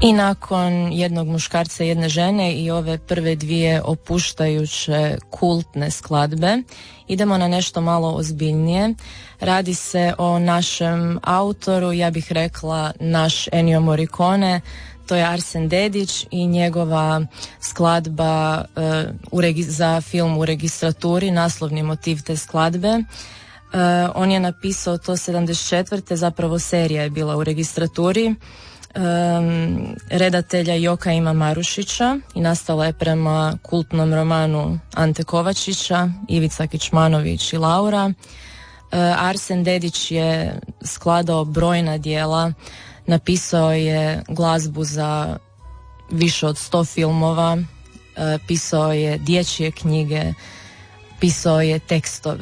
I nakon jednog muškarca i jedne žene i ove prve dvije opuštajuće kultne skladbe, idemo na nešto malo ozbiljnije. Radi se o našem autoru, ja bih rekla naš Ennio Morricone, to je Arsen Dedić i njegova skladba za film U registraturi, naslovni motiv te skladbe. On je napisao to 74. zapravo serija je bila U registraturi, redatelja Jokaima Marušića i nastala je prema kultnom romanu Ante Kovačića, Ivica Kičmanović i Laura. Arsen Dedić je skladao brojna djela, napisao je glazbu za više od 100 filmova, pisao je dječje knjige, pisao je tekstove